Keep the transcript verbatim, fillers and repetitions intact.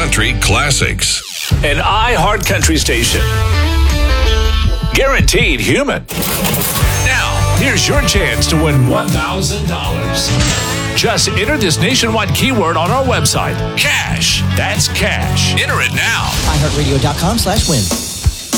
country classics. An iHeart Country station. Guaranteed human. Now, here's your chance to win one thousand dollars. Just enter this nationwide keyword on our website. Cash. That's cash. Enter it now. iHeartRadio.com slash win.